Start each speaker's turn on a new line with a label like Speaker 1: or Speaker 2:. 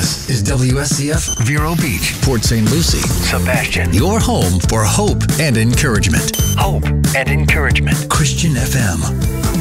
Speaker 1: This is WSCF
Speaker 2: Vero Beach,
Speaker 1: Port St. Lucie,
Speaker 2: Sebastian.
Speaker 1: your home for hope and encouragement.
Speaker 2: Hope and encouragement.
Speaker 1: Christian FM.